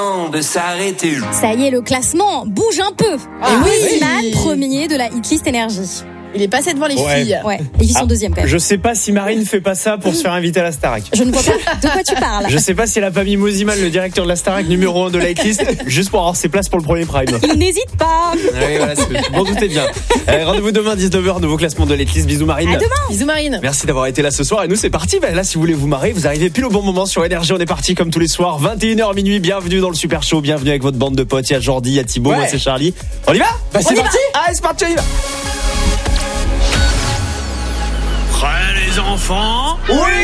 de s'arrêter. Ça y est, le classement bouge un peu. Slimane, premier de la hitlist énergie. Il est passé devant les filles. Ouais, et ils sont deuxième quand même. Je sais pas si Marine fait pas ça pour se faire inviter à la Starac. Je ne vois pas de quoi tu parles. Je sais pas si elle a pas mis Moziman, le directeur de la Starac numéro 1 de la hitlist, juste pour avoir ses places pour le premier prime. Il n'hésite pas. Oui, voilà, je m'en doutais bien. Rendez-vous demain 19h, nouveau classement de l'hitlist. Bisous Marine. À demain. Bisous Marine. Merci d'avoir été là ce soir et nous c'est parti. Là si vous voulez vous marrer, vous arrivez pile au bon moment sur Énergie. On est parti comme tous les soirs, 21h minuit. Bienvenue dans le Super Show, bienvenue avec votre bande de potes. Il y a Jordi, il y a Thibaut, moi c'est Charlie. On y va? C'est parti. Allez c'est parti, on y va. Prêts les enfants? Oui.